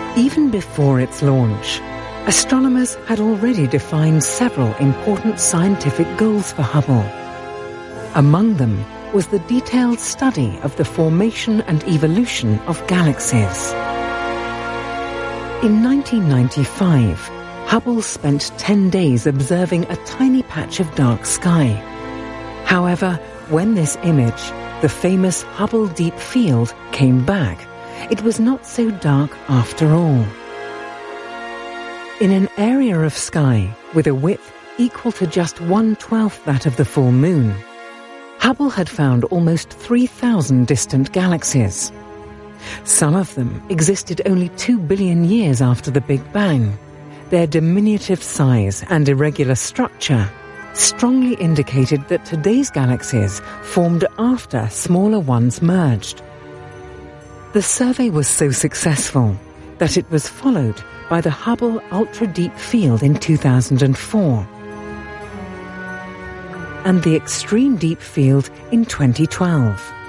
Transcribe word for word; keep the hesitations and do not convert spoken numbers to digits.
Even before its launch, astronomers had already defined several important scientific goals for Hubble. Among them was the detailed study of the formation and evolution of galaxies. In nineteen ninety-five, Hubble spent ten days observing a tiny patch of dark sky. However, when this image, the famous Hubble Deep Field, came back, it was not so dark after all. In an area of sky with a width equal to just one-twelfth that of the full moon, Hubble had found almost three thousand distant galaxies. Some of them existed only two billion years after the Big Bang. Their diminutive size and irregular structure strongly indicated that today's galaxies formed after smaller ones merged. The survey was so successful that it was followed by the Hubble Ultra Deep Field in two thousand four and the Extreme Deep Field in twenty twelve.